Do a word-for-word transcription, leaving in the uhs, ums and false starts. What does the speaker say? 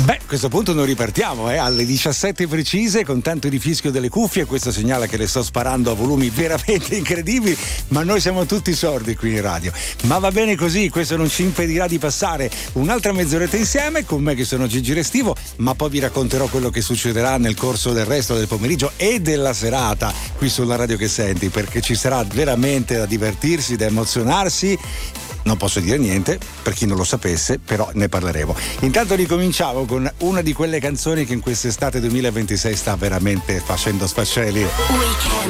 Beh, a questo punto noi ripartiamo eh, alle diciassette precise con tanto di fischio delle cuffie. Questo segnala che le sto sparando a volumi veramente incredibili, ma noi siamo tutti sordi qui in radio. Ma va bene così, questo non ci impedirà di passare un'altra mezz'oretta insieme con me che sono Gigi Restivo, ma poi vi racconterò quello che succederà nel corso del resto del pomeriggio e della serata qui sulla Radio Che Senti, perché ci sarà veramente da divertirsi, da emozionarsi. Non posso dire niente per chi non lo sapesse, però ne parleremo. Intanto ricominciamo con una di quelle canzoni che in quest'estate duemilaventisei sta veramente facendo sfascelli. Weekend.